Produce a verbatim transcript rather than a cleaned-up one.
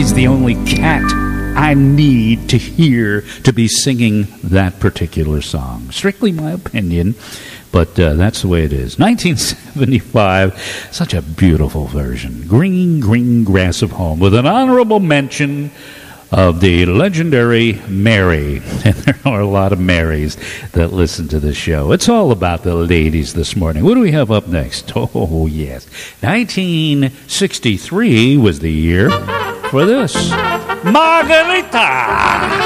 he's the only cat I need to hear to be singing that particular song. Strictly my opinion, but uh, that's the way it is. nineteen seventy-five, such a beautiful version. Green, green grass of home, with an honorable mention of the legendary Mary. And there are a lot of Marys that listen to this show. It's all about the ladies this morning. What do we have up next? Oh, yes. nineteen sixty-three was the year for this. Margarita!